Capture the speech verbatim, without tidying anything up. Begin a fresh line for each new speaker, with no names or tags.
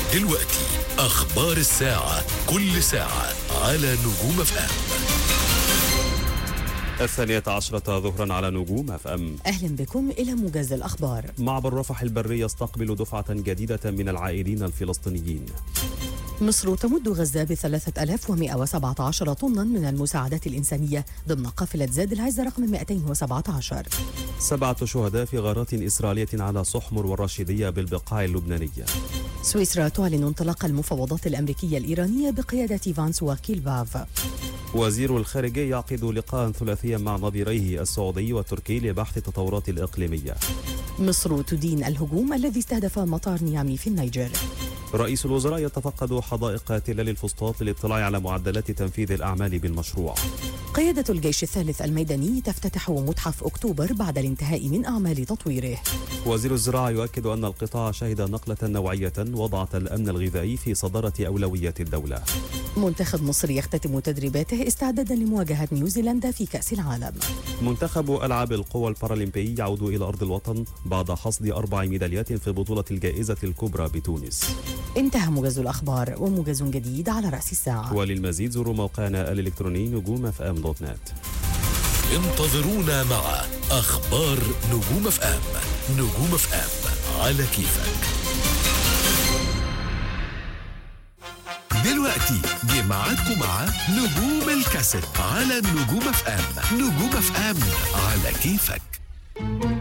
دلوقتي أخبار الساعة، كل ساعة على نجوم اف ام.
الثانية عشرة ظهرا على نجوم اف ام.
أهلا بكم إلى موجز الأخبار.
معبر رفح البري يستقبل دفعة جديدة من العائدين الفلسطينيين.
مصر تمد غزة بثلاثة آلاف ومئة وسبعة عشر طنا من المساعدات الإنسانية ضمن قافلة زاد العز رقم مئتين وسبعة عشر.
سبعة شهداء في غارات إسرائيلية على صحمر والرشيدية بالبقاع اللبنانية.
سويسرا تعلن انطلاق المفاوضات الأمريكية الإيرانية بقيادة فانس وكيلباف.
وزير الخارجية يعقد لقاء ثلاثيا مع نظيريه السعودي والتركي لبحث التطورات الإقليمية.
مصر تدين الهجوم الذي استهدف مطار نيامي في النيجر.
رئيس الوزراء يتفقد حدائق تلال الفسطاط للاطلاع على معدلات تنفيذ الأعمال بالمشروع.
قيادة الجيش الثالث الميداني تفتتح متحف أكتوبر بعد الانتهاء من أعمال تطويره.
وزير الزراعة يؤكد أن القطاع شهد نقلة نوعية وضعت الأمن الغذائي في صدارة أولويات الدولة.
منتخب مصر يختتم تدريباته استعدادا لمواجهة نيوزيلندا في كأس العالم.
منتخب ألعاب القوى البارالمبي يعود إلى أرض الوطن بعد حصد أربع ميداليات في بطولة الجائزة الكبرى بتونس.
انتهى موجز الأخبار، وموجز جديد على رأس الساعة.
وللمزيد زوروا موقعنا الإلكتروني نجوم اف ام دوت نت.
انتظرونا مع أخبار نجوم اف ام. نجوم اف ام على كيفك. دلوقتي جه ميعادكم مع نجوم الكاسيت على نجوم اف ام. نجوم اف ام على كيفك.